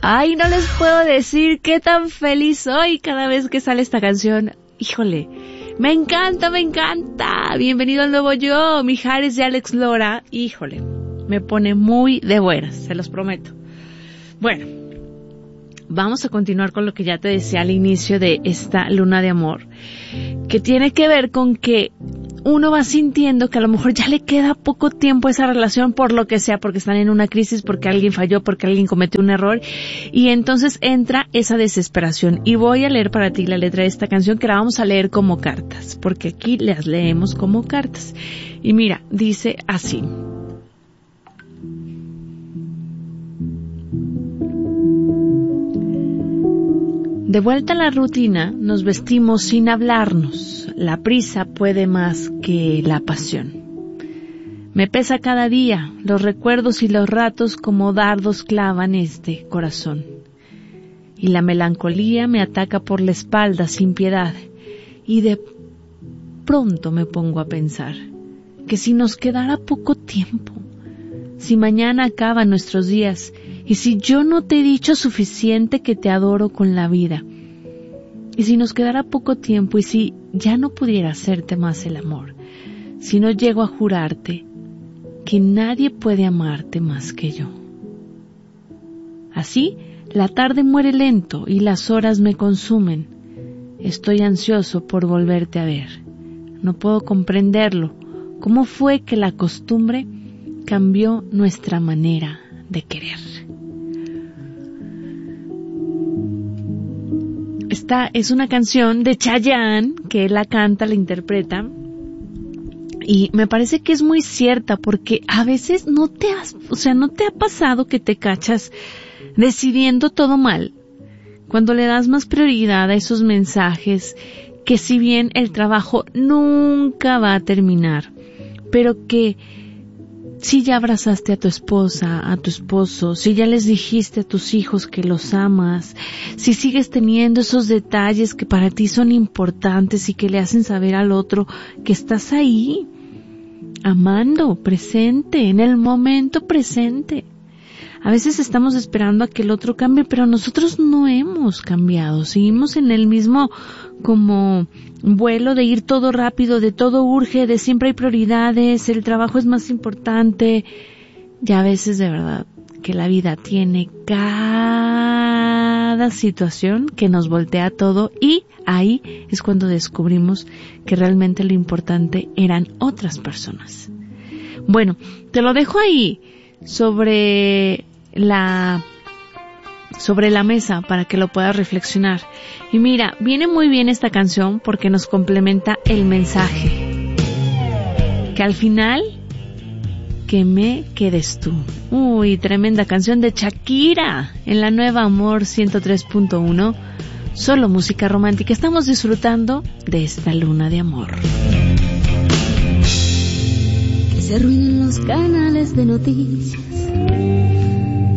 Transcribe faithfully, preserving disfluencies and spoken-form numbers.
Ay, no les puedo decir qué tan feliz soy cada vez que sale esta canción. Híjole, me encanta, me encanta. Bienvenido al nuevo yo, Mijares de Alex Lora. Híjole, me pone muy de buenas, se los prometo. Bueno, vamos a continuar con lo que ya te decía al inicio de esta luna de amor, que tiene que ver con que uno va sintiendo que a lo mejor ya le queda poco tiempo a esa relación por lo que sea, porque están en una crisis, porque alguien falló, porque alguien cometió un error, y entonces entra esa desesperación. Y voy a leer para ti la letra de esta canción, que la vamos a leer como cartas, porque aquí las leemos como cartas. Y mira, dice así: de vuelta a la rutina, nos vestimos sin hablarnos. La prisa puede más que la pasión. Me pesa cada día, los recuerdos y los ratos como dardos clavan este corazón. Y la melancolía me ataca por la espalda sin piedad. Y de pronto me pongo a pensar que si nos quedara poco tiempo, si mañana acaban nuestros días, y si yo no te he dicho suficiente que te adoro con la vida, y si nos quedara poco tiempo, y si ya no pudiera hacerte más el amor, si no llego a jurarte que nadie puede amarte más que yo. Así, la tarde muere lento y las horas me consumen. Estoy ansioso por volverte a ver. No puedo comprenderlo. ¿Cómo fue que la costumbre cambió nuestra manera de querer? Esta es una canción de Chayanne, que él la canta, la interpreta, y me parece que es muy cierta, porque a veces no te has, o sea, no te ha pasado que te cachas decidiendo todo mal, cuando le das más prioridad a esos mensajes, que si bien el trabajo nunca va a terminar, pero que si ya abrazaste a tu esposa, a tu esposo, si ya les dijiste a tus hijos que los amas, si sigues teniendo esos detalles que para ti son importantes y que le hacen saber al otro que estás ahí, amando, presente, en el momento presente. A veces estamos esperando a que el otro cambie, pero nosotros no hemos cambiado, seguimos en el mismo como vuelo de ir todo rápido, de todo urge, de siempre hay prioridades, el trabajo es más importante. Y a veces de verdad que la vida tiene cada situación que nos voltea todo, y ahí es cuando descubrimos que realmente lo importante eran otras personas. Bueno, te lo dejo ahí sobre la sobre la mesa para que lo puedas reflexionar. Y mira, viene muy bien esta canción porque nos complementa el mensaje, que al final que me quedes tú. Uy, tremenda canción de Shakira en la nueva Amor ciento tres punto uno, solo música romántica. Estamos disfrutando de esta luna de amor. Que se arruinen los canales de noticias,